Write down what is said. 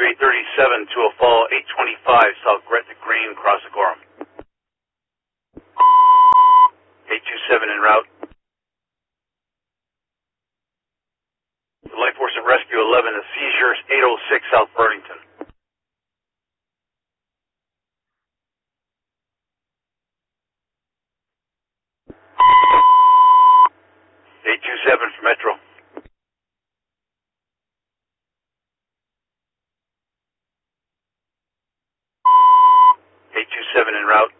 837 to a fall 825 South Gretna Green, Cross Gorham. 827 en route. Life Force and Rescue 11, a seizure 806 South Burlington. 827 for Metro. 827 en route.